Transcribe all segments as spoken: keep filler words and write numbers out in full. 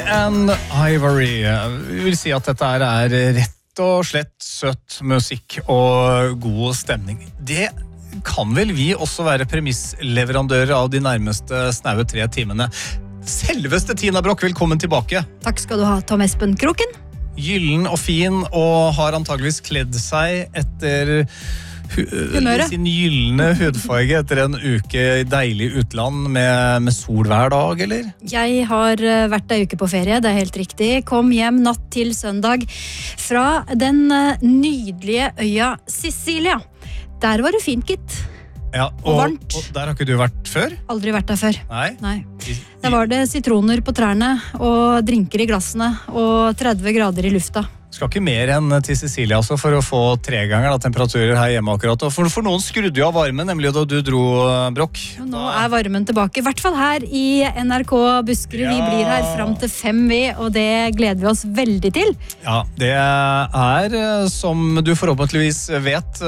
and Ivory. Vi vil si at dette er rett og slett søt musikk og god stemning. Det kan vel vi også være premissleverandører av de nærmeste snaue tre timene. Selveste Tina Broch, velkommen tilbake. Takk skal du ha, Tom Espen Kroken. Gyllen og fin, og har antageligvis kledd seg etter Humøret. sin gyllene hudfarge etter en uke i deilig utland med, med sol hver dag, eller? Jeg har vært en uke på ferie, det er helt riktig. Kom hjem natt til søndag fra den nydelige øya Sicilia. Der var det fint, gitt. Ja, og, og varmt. Og der har ikke du vært før? Aldri vært der før. Nei? Nei. Der var det sitroner på trærne, og drinker i glassene, og tretti grader i lufta. Skal ikke mer enn til Sicilia altså, for å få tre ganger da, temperaturer her hjemme akkurat. Og for, for noen skrudde jo av varmen, nemlig da du dro, Broch. Nå er varmen tilbake, i hvert fall her i N R K Buskerud. Ja. Vi blir her frem til fem, vi, og det gleder vi oss veldig til. Ja, det er, som du forhåpentligvis vet,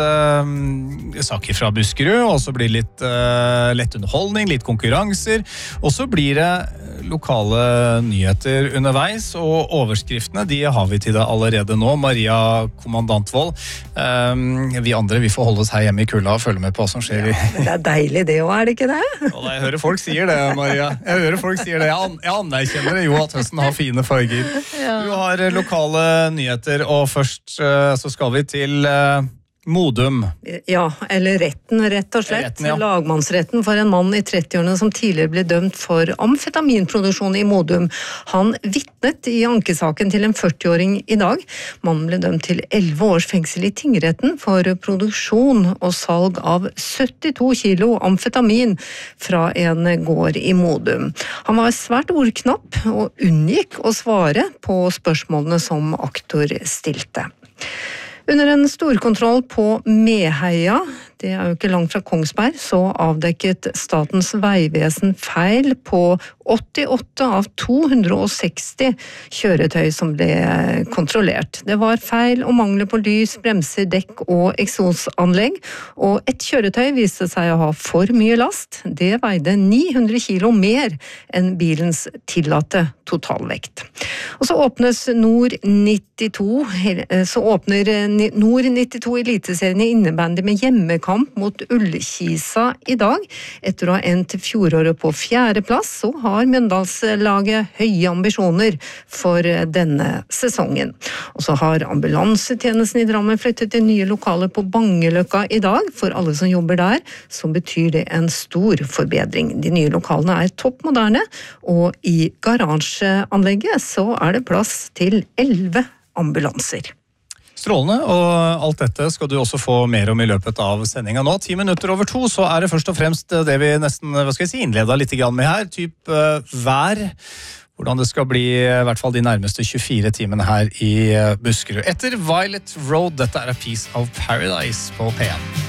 uh, saker fra Buskerud, og så blir det litt uh, lett underholdning, litt konkurranser, og så blir det lokale nyheter underveis, og overskriftene, de har vi til det allerede nå. Maria Kommandantvold, um, vi andre, vi får holde oss her hjemme i kulda og følge med på hva som skjer. Ja, men det er deilig det også, er det ikke det? Og jeg hører folk sier det, Maria. Jeg hører folk sier det. Jeg, an jeg anerkjenner jo at høsten har fine farger. Ja. Du har lokale nyheter, og først uh, så skal vi til uh, Modum. Ja, eller retten, rett og slett. Retten, ja. Lagmannsretten for en mann i trettiårene som tidligere ble dømt for amfetaminproduksjon i Modum. Han vittnet i ankesaken til en førtiåring i dag. Mannen ble dømt til elleve års fengsel i tingretten for produksjon og salg av syttito kilo amfetamin fra en gård i Modum. Han var svært ordknapp og unngikk å svare på spørsmålene som aktor stilte. Under en storkontroll på Meheia, det er jo ikke langt fra Kongsberg, så avdekket Statens vegvesen feil på åttiåtte av to hundre og seksti kjøretøy som ble kontrollert. Det var feil og mangler på lys, bremser, dekk og eksosanlegg, og et kjøretøy viste seg å ha for mye last. Det veide ni hundre kilo mer enn bilens tillatte totalvekt. Og så åpnes Nord nittito, så åpner Nord nittito Eliteserien i innebandy med hjemmekamp mot Ullkisa i dag. Etter å ha endt fjoråret på fjerde plass, så har Mjøndalslaget høye ambisjoner for denne sesongen. Og så har ambulansetjenesten i Drammen flyttet til nye lokaler på Bangeløkka i dag. For alle som jobber der, så betyr det en stor forbedring. De nye lokalene er toppmoderne, og i garasjeanlegget så er det plass til elleve ambulanser. Strålende, og alt dette skal du også få mer om i løpet av sendingen nå. Ti minutter over to, så er det først og fremst det vi nesten, hva skal jeg si, innledet litt grann med her, typ uh, vær, hvordan det skal bli i hvert fall de nærmeste tjuefire timene her i Buskerud. Etter Violet Road, dette er A Piece of Paradise på P en.